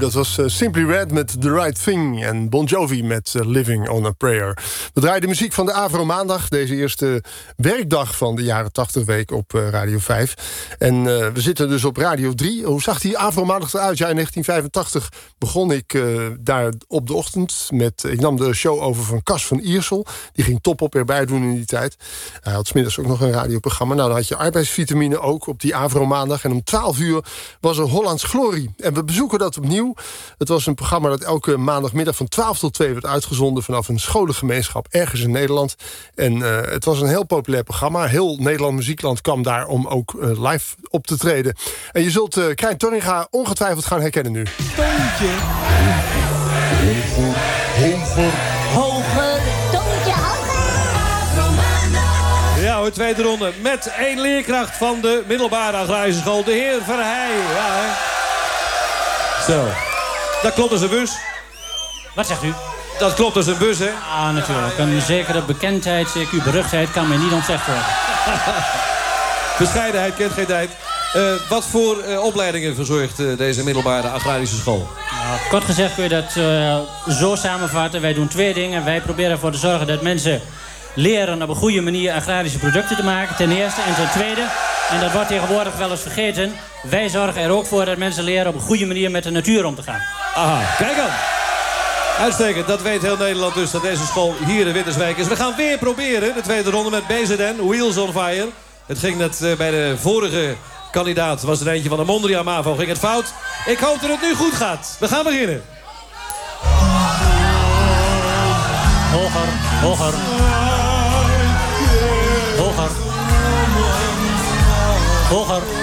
Dat was Simply Red met The Right Thing en Bon Jovi met Living on a Prayer. We draaien de muziek van de Avro Maandag, deze eerste werkdag van de jaren 80 week op Radio 5. En we zitten dus op Radio 3. Hoe zag die Avro Maandag eruit? Ja, in 1985 begon ik daar op de ochtend met... Ik nam de show over van Cas van Iersel. Die ging top op erbij doen in die tijd. Hij had 's middags ook nog een radioprogramma. Nou, dan had je arbeidsvitamine ook op die Avro Maandag. En om 12 uur was er Hollands Glorie. En we bezoeken dat opnieuw. Het was een programma dat elke maandagmiddag van 12 tot 2 werd uitgezonden vanaf een scholengemeenschap ergens in Nederland. En het was een heel populair programma. Heel Nederland Muziekland kwam daar om ook live op te treden. En je zult Krijn Torringa ongetwijfeld gaan herkennen nu. Toontje. Hoger. Toontje hoger. Ja hoor, tweede ronde. Met 1 leerkracht van de middelbare agrarische school. De heer Verheij. Ja, hè. Zo. Dat klopt als een bus. Wat zegt u? Dat klopt als een bus, hè? Ah, natuurlijk. Een zekere bekendheid, zeker beruchtheid kan mij niet ontzegd worden. Bescheidenheid kent geen tijd. Wat voor opleidingen verzorgt deze middelbare agrarische school? Nou, kort gezegd kun je dat zo samenvatten. Wij doen 2 dingen. Wij proberen ervoor te zorgen dat mensen leren op een goede manier agrarische producten te maken, ten eerste. En ten tweede, en dat wordt tegenwoordig wel eens vergeten, wij zorgen er ook voor dat mensen leren op een goede manier met de natuur om te gaan. Aha, kijk dan. Uitstekend, dat weet heel Nederland dus, dat deze school hier in Winterswijk is. We gaan weer proberen, de tweede ronde met BZN, Wheels on Fire. Het ging net bij de vorige kandidaat, was er eentje van de Mondriaan MAVO, ging het fout. Ik hoop dat het nu goed gaat. We gaan beginnen. Hoger, hoger. Hoger. Hoger.